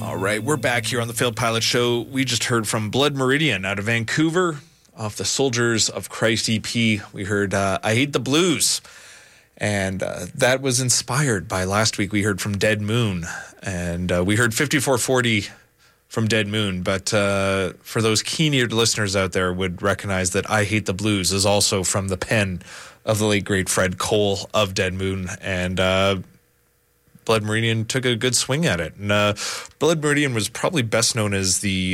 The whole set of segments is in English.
All right, we're back here on the Failed Pilot Show. We just heard from Blood Meridian out of Vancouver off the Soldiers of Christ EP. We heard I Hate the Blues. And that was inspired by last week. We heard from Dead Moon. And we heard 5440 from Dead Moon. But for those keen-eared listeners out there would recognize that I Hate the Blues is also from the pen of the late, great Fred Cole of Dead Moon. And Blood Meridian took a good swing at it. And Blood Meridian was probably best known as the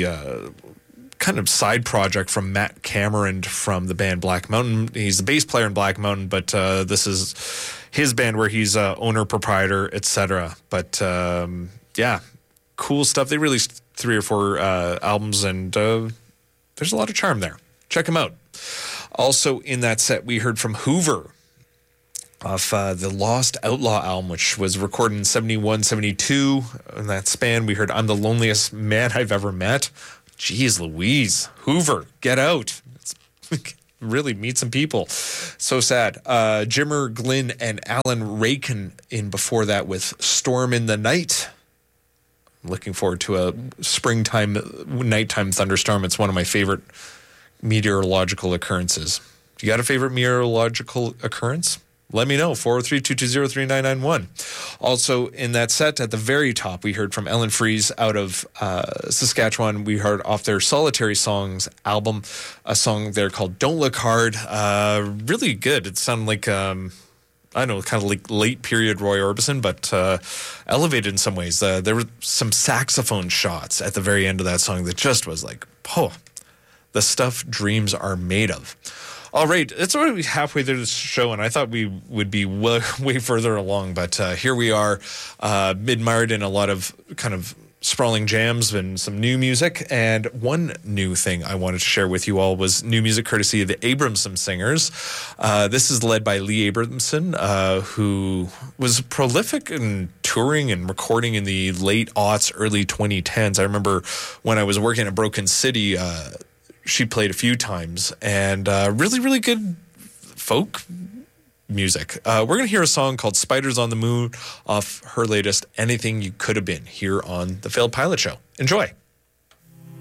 kind of side project from Matt Cameron from the band Black Mountain. He's the bass player in Black Mountain, but this is his band where he's owner, proprietor, etc. But yeah, cool stuff. They released 3 or 4 albums, and there's a lot of charm there. Check them out. Also in that set, we heard from Hoover off the Lost Outlaw album, which was recorded in 71, 72. In that span, we heard I'm the Loneliest Man I've Ever Met. Jeez Louise. Hoover, get out. Really meet some people. So sad. Jimmer Glynn and Alan Raikin in before that with Storm in the Night. I'm looking forward to a springtime, nighttime thunderstorm. It's one of my favorite meteorological occurrences. You got a favorite meteorological occurrence? Let me know, 403-220-3991. Also in that set, at the very top, we heard from Ellen Freeze out of Saskatchewan. We heard off their Solitary Songs album, a song there called Don't Look Hard. Really good. It sounded like, I don't know, kind of like late period Roy Orbison, but elevated in some ways. There were some saxophone shots at the very end of that song that just was like, oh, the stuff dreams are made of. All right, it's already halfway through this show, and I thought we would be way further along, but here we are, mid-mired in a lot of kind of sprawling jams and some new music. And one new thing I wanted to share with you all was new music courtesy of the Abramson Singers. This is led by Lee Abramson, who was prolific in touring and recording in the late aughts, early 2010s. I remember when I was working at Broken City, she played a few times, and really, really good folk music. We're going to hear a song called Spiders on the Moon off her latest Anything You Could Have Been here on The Failed Pilot Show. Enjoy.